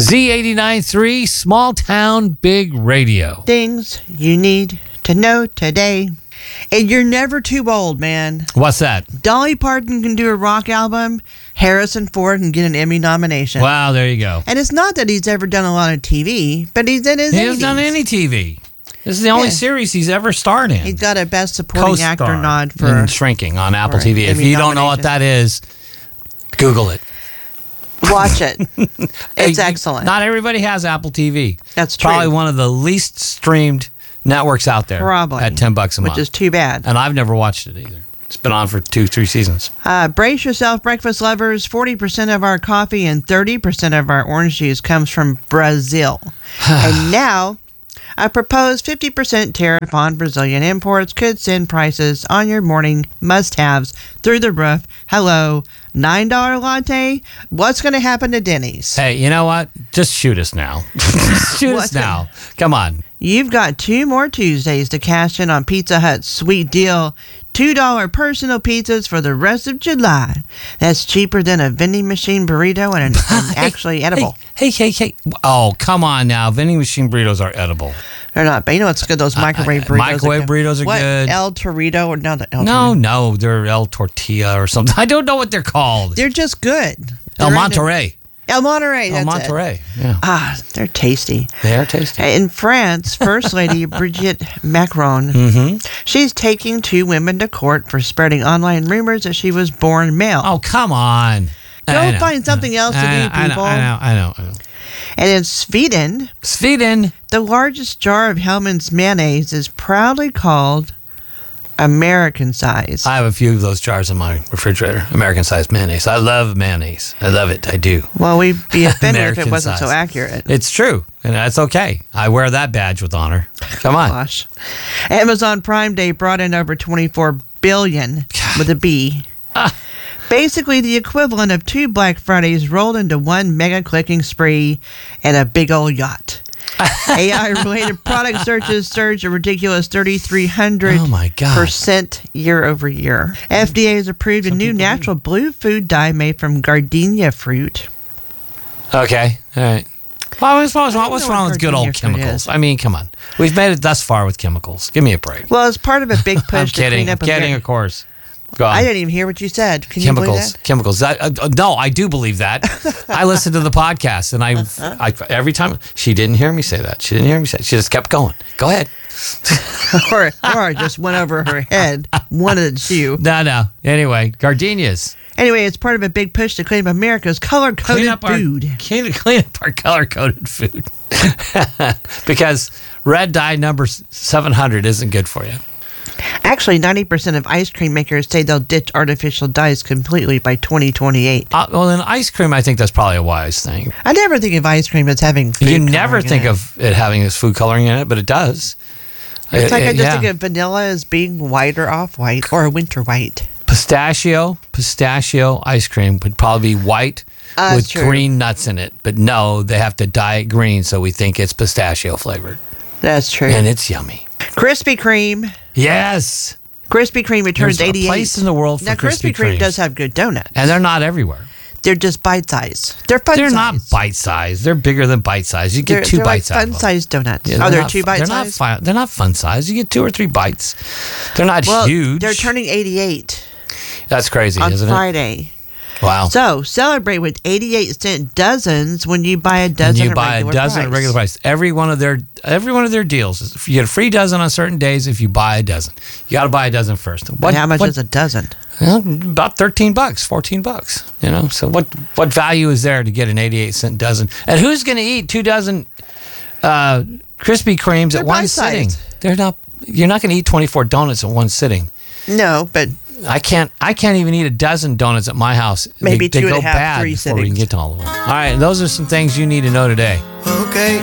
Z89.3, small town, big radio. Things you need to know today. And you're never too old, man. What's that? Dolly Parton can do a rock album. Harrison Ford can get an Emmy nomination. Wow, there you go. And it's not that he's ever done a lot of TV, but he's in his 80s. He hasn't done any TV. This is the only series he's ever starred in. He's got a Best Supporting Actor nod for in Shrinking on Apple TV. If Emmy you don't know what that is, Google it. Watch it. It's excellent. Not everybody has Apple TV. That's true. Probably one of the least streamed networks out there. Probably. At $10 a month. Which is too bad. And I've never watched it either. It's been on for 2-3 seasons. Brace yourself, breakfast lovers. 40% of our coffee and 30% of our orange juice comes from Brazil. And now, a proposed 50% tariff on Brazilian imports could send prices on your morning must-haves through the roof. Hello, $9 latte? What's going to happen to Denny's? Hey, you know what? Just shoot us now. Shoot us now. Come on. You've got 2 more Tuesdays to cash in on Pizza Hut's sweet deal. $2 personal pizzas for the rest of July. That's cheaper than a vending machine burrito and actually edible. Hey. Oh, come on now. Vending machine burritos are edible. They're not, but you know what's good? Those microwave burritos. Microwave burritos are good. El Torito? Or no, No, they're El Tortilla or something. I don't know what they're called. They're just good. El Monterey. El Monterey. El Monterey. Yeah. They're tasty. They are tasty. In France, First Lady Brigitte Macron, she's taking 2 women to court for spreading online rumors that she was born male. Oh, come on. Go find something else to do, people. I know. And in Sweden, the largest jar of Hellmann's mayonnaise is proudly called American size. I have a few of those jars in my refrigerator. American sized mayonnaise. I love mayonnaise. I love it. I do. Well, we'd be offended if it wasn't so accurate. It's true. And that's okay. I wear that badge with honor. Come on. Gosh. Amazon Prime Day brought in over $24 billion with a B. Basically the equivalent of 2 Black Fridays rolled into one mega clicking spree and a big old yacht. AI-related product searches surged a ridiculous 3,300% year over year. FDA has approved a new natural blue food dye made from gardenia fruit. Okay, all right. Well, what's wrong with good old chemicals? I mean, come on. We've made it thus far with chemicals. Give me a break. Well, it's part of a big push to clean up. I'm kidding, of course. Go on. I didn't even hear what you said. Can you believe that? Chemicals. No, I do believe that. I listened to the podcast, and I every time she didn't hear me say that. She didn't hear me say it. She just kept going. Go ahead. or just went over her head. Wanted to. No. Anyway, gardenias. Anyway, it's part of a big push to clean up America's color-coded food. Clean up our color-coded food. Because red dye number 700 isn't good for you. Actually, 90% of ice cream makers say they'll ditch artificial dyes completely by 2028. Well, in ice cream, I think that's probably a wise thing. I never think of ice cream as having food You never think of it having this food coloring in it, but it does. It's like I just think of vanilla as being white or off-white or a winter white. Pistachio ice cream would probably be white with green nuts in it. But no, they have to dye it green, so we think it's pistachio flavored. That's true. And it's yummy. Krispy Kreme. Yes. Krispy Kreme returns 88. There's a place in the world for Krispy Kreme does have good donuts. And they're not everywhere. They're just bite-sized. They're fun-sized. They're not bite-sized. They're bigger than bite-sized. You get 2 bites out of them. They're fun-sized donuts. Yeah, they're 2 bite-sized? They're not fun-sized. You get 2 or 3 bites. They're not huge. They're turning 88. That's crazy, isn't it? On Friday. Wow. So, celebrate with 88-cent dozens when you buy a dozen at regular price. Every one of their deals is if you get a free dozen on certain days if you buy a dozen. You got to buy a dozen first. How much is a dozen? Well, about $13, $14. You know, so what value is there to get an 88-cent dozen? And who's going to eat 2 dozen Krispy Kremes at one sitting? They're not. You're not going to eat 24 donuts at one sitting. No, but I can't even eat a dozen donuts at my house. Maybe they 2.5, go bad 3 before sittings. we can get to all of them. All right, those are some things you need to know today. Okay,